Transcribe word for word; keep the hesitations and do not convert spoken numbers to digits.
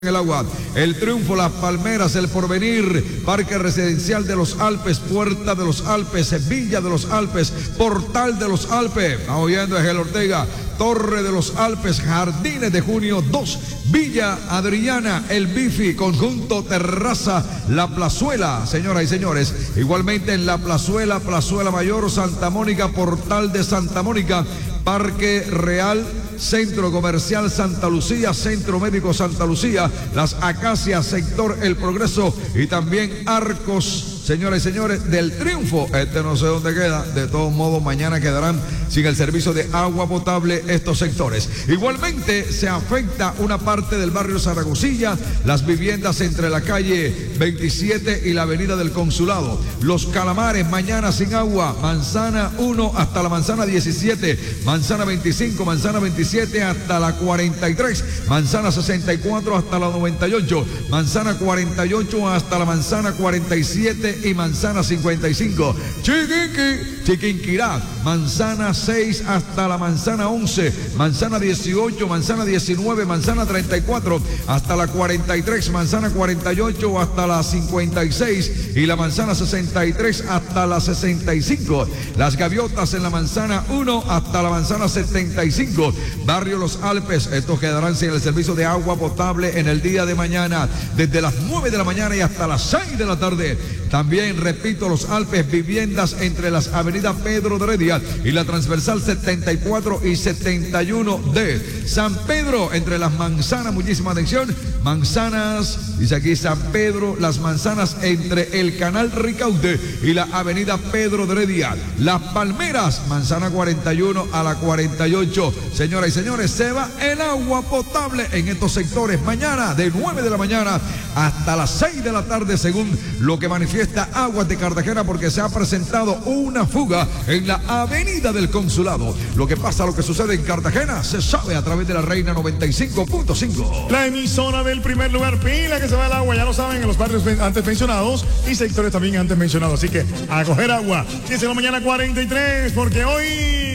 El agua, El Triunfo, Las Palmeras, El Porvenir, Parque Residencial de los Alpes, Puerta de los Alpes, Villa de los Alpes, Portal de los Alpes, estamos oyendo Egel Ortega, Torre de los Alpes, Jardines de Junio dos, Villa Adriana, El Bifi, Conjunto Terraza, La Plazuela, señoras y señores, igualmente en La Plazuela, Plazuela Mayor, Santa Mónica, Portal de Santa Mónica, Parque Real, Centro Comercial Santa Lucía, Centro Médico Santa Lucía, Las Acacias, Sector El Progreso y también Arcos, señoras y señores, del Triunfo. Este no sé dónde queda, de todos modos mañana quedarán sin el servicio de agua potable estos sectores. Igualmente se afecta una parte del barrio Zaragozilla, las viviendas entre la calle veintisiete y la avenida del Consulado. Los Calamares mañana sin agua, Manzana uno hasta la Manzana diecisiete, Manzana veinticinco, Manzana veintisiete hasta la cuarenta y tres, Manzana sesenta y cuatro hasta la noventa y ocho, Manzana cuarenta y ocho hasta la Manzana cuarenta y siete y Manzana cincuenta y cinco, Chiquiqui, Chiquinquirá, Manzana seis hasta la Manzana once, Manzana dieciocho, Manzana diecinueve, Manzana treinta y cuatro hasta la cuarenta y tres, Manzana cuarenta y ocho hasta la cincuenta y seis y la Manzana sesenta y tres hasta la sesenta y cinco, Las Gaviotas en la Manzana uno hasta la Manzana setenta y cinco, Barrio Los Alpes, estos quedarán sin el servicio de agua potable en el día de mañana, desde las nueve de la mañana y hasta las seis de la tarde. También, repito, Los Alpes, viviendas entre las avenidas Pedro de Heredia y la transversal setenta y cuatro y setenta y uno de San Pedro, entre las manzanas, muchísima atención, manzanas, dice aquí San Pedro, las manzanas entre el Canal Ricaute y la avenida Pedro de Heredia. Las Palmeras, Manzana cuarenta y uno a la cuarenta y ocho. Señoras y señores, se va el agua potable en estos sectores mañana de nueve de la mañana hasta las seis de la tarde, según lo que manifiesta Aguas de Cartagena, porque se ha presentado una fuga en la avenida del Consulado. Lo que pasa, lo que sucede en Cartagena, se sabe a través de la Reina noventa y cinco punto cinco. La emisora del primer lugar, pila que se va el agua, ya lo saben, en los barrios antes mencionados y sectores también antes mencionados. Así que a coger agua. diez de la mañana cuarenta y tres, porque hoy...